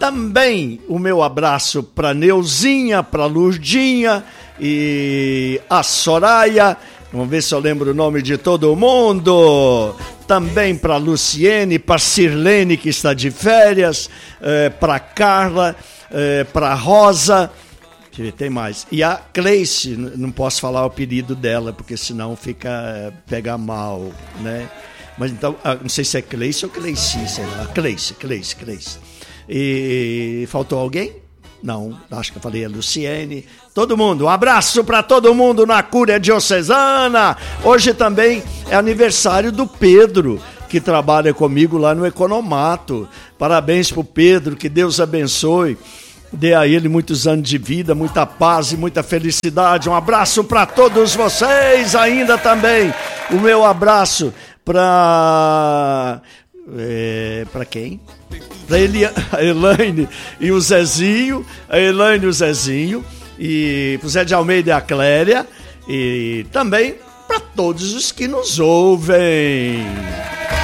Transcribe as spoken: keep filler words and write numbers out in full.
também o meu abraço para Neuzinha, para Lurdinha e a Soraya. Vamos ver se eu lembro o nome de todo mundo. Também para Luciene, para Sirlene, que está de férias, é, para Carla, é, para Rosa. Deixa eu ver, tem mais. E a Cleice, não posso falar o apelido dela, porque senão fica, é, pega mal, né? Mas então, não sei se é Cleice ou Cleici, sei lá. Cleice, Cleice, Cleice. E faltou alguém? Não, acho que eu falei a Luciene. Todo mundo, um abraço para todo mundo na Cúria Diocesana. Hoje também é aniversário do Pedro, que trabalha comigo lá no Economato. Parabéns pro Pedro, que Deus abençoe. Dê a ele muitos anos de vida, muita paz e muita felicidade. Um abraço para todos vocês ainda também. O meu abraço para... É, para quem? Para a Elaine e o Zezinho, a Elaine e o Zezinho, e para o Zé de Almeida e a Cléria, e também para todos os que nos ouvem.